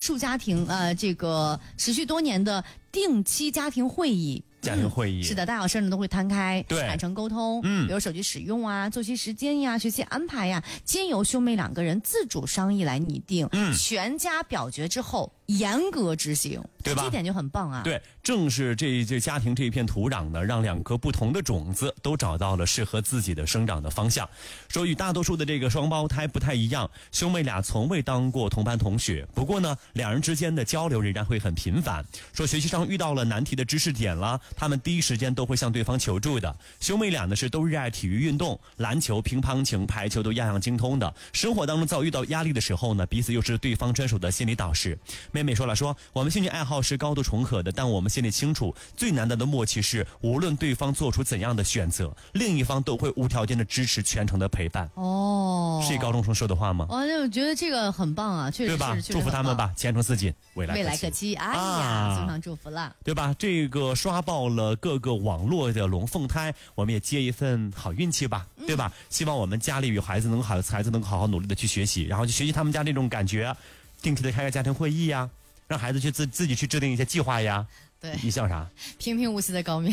数家庭这个持续多年的定期家庭会议。 家庭会议、 是的，大小事呢都会摊开， 对， 坦诚沟通，比如手机使用啊、作息时间呀、学习安排呀，皆由兄妹两个人自主商议来拟定，全家表决之后严格执行， 对吧？ 这点就很棒啊。 对，正是这家庭这一片土壤呢，让两颗不同的种子都找到了适合自己的生长的方向。说与大多数的这个双胞胎不太一样，兄妹俩从未当过同班同学，不过呢，两人之间的交流仍然会很频繁。说学习上遇到了难题的知识点了，他们第一时间都会向对方求助的。兄妹俩呢是都热爱体育运动，篮球、乒乓球、排球都样样精通的。生活当中遭遇到压力的时候呢，彼此又是对方专属的心理导师。妹妹说了，说我们兴趣爱好是高度重合的，但我们心里清楚，最难得的默契是，无论对方做出怎样的选择，另一方都会无条件的支持，全程的陪伴。 哦， 是一高中生说的话吗？ 我觉得这个很棒啊，确实是， 对吧？祝福他们吧，前程似锦，未来可期。 哎呀，送上祝福了， 对吧？这个刷爆了各个网络的龙凤胎，我们也接一份好运气吧，对吧？希望我们家里有孩子能好好努力的去学习，然后去学习他们家这种感觉，定期的开个家庭会议呀，让孩子去自己去制定一些计划呀。 对， 你笑啥？ 平平无奇的高明。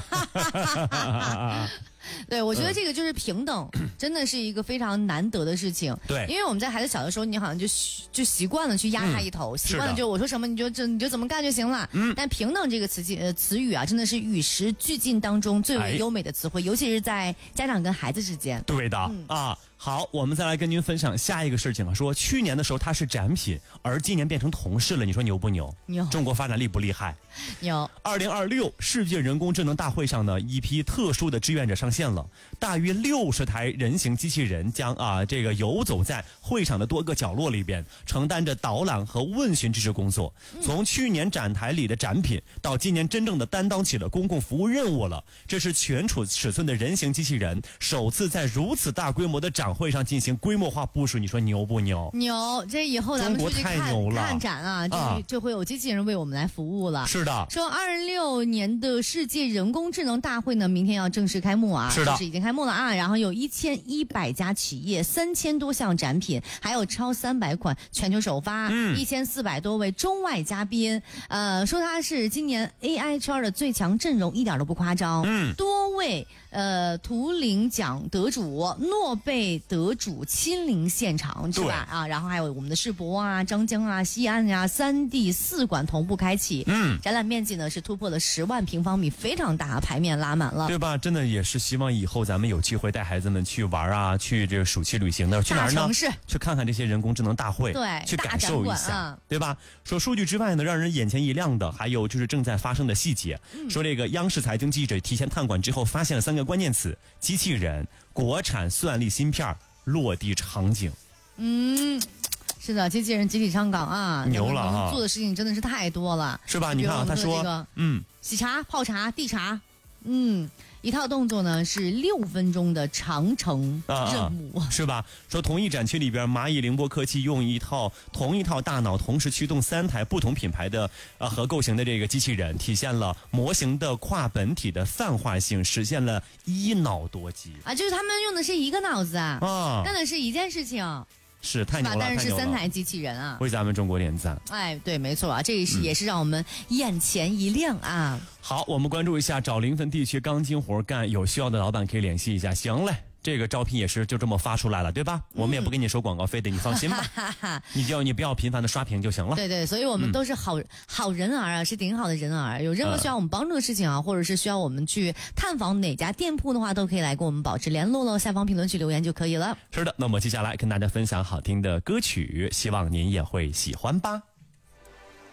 对，我觉得这个就是平等，真的是一个非常难得的事情。 对， 因为我们在孩子小的时候，你好像就习惯了去压他一头，习惯了就我说什么你就怎么干就行了。但平等这个词语啊，真的是与时俱进当中最为优美的词汇，尤其是在家长跟孩子之间。 对的，啊。好，我们再来跟您分享下一个事情啊。说去年的时候它是展品，而今年变成同事了，你说牛不牛？ 牛。 中国发展厉不厉害？ 牛。 2026世界人工智能大会上呢，一批特殊的志愿者上线了，大约60台人形机器人将这个游走在会场的多个角落里边，承担着导览和问询这些工作。从去年展台里的展品到今年真正的担当起了公共服务任务了。这是全尺寸的人形机器人首次在如此大规模的展会上进行规模化部署，你说牛不牛？ 牛！这以后咱们出去看展啊，就会有机器人为我们来服务了。 是的。 说26年的世界人工智能大会呢，明天要正式开幕啊， 是的， 已经开幕了啊。然后有1100家企业，3000多项展品，还有超300款全球首发，1400多位中外嘉宾。说它是今年 AI 圈的最强阵容，一点都不夸张。多位图灵奖得主、诺贝得主亲临现场，是吧？啊，然后还有我们的世博啊、张江啊、西安呀，3D 4馆同步开启。展览面积呢是突破了10万平方米，非常大，排面拉满了， 对吧？真的也是希望以后咱们有机会带孩子们去玩啊，去这个暑期旅行的，去哪儿呢？去看看这些人工智能大会， 对， 去感受一下，对吧？说数据之外呢，让人眼前一亮的还有就是正在发生的细节。说这个央视财经记者提前探馆之后，发现了3个关键词：机器人、国产算力芯片、落地场景。 是的，机器人集体上岗啊， 牛了啊！ 做的事情真的是太多了， 是吧？你看他说， 洗茶、泡茶、递茶，一套动作呢是6分钟的长程任务， 是吧？说同一展区里边，蚂蚁凌波科技用同一套大脑同时驱动3台不同品牌的合构型的这个机器人，体现了模型的跨本体的泛化性，实现了一脑多机啊！就是他们用的是一个脑子干的是一件事情。 是太牛了， 但是是3台机器人啊， 为咱们中国点赞。 哎，对，没错啊，这也是让我们眼前一亮啊。 好，我们关注一下找临汾地区钢筋活干，有需要的老板可以联系一下。行嘞，这个招聘也是就这么发出来了，对吧？我们也不给你收广告费的，你放心吧。你不要频繁的刷屏就行了。 对对，所以我们都是好人儿啊，是顶好的人儿。有任何需要我们帮助的事情啊，或者是需要我们去探访哪家店铺的话，都可以来跟我们保持联络喽。下方评论区留言就可以了。 是的，那么接下来跟大家分享好听的歌曲，希望您也会喜欢吧。